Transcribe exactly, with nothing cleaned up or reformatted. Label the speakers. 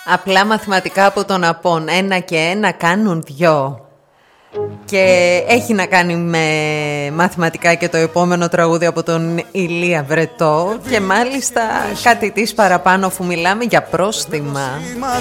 Speaker 1: Απλά μαθηματικά από τον Απόν. Ένα και ένα κάνουν δυο. Και έχει να κάνει με μαθηματικά και το επόμενο τραγούδι από τον Ηλία Βρετό. Και μάλιστα κάτι της παραπάνω, αφού μιλάμε για πρόστιμα.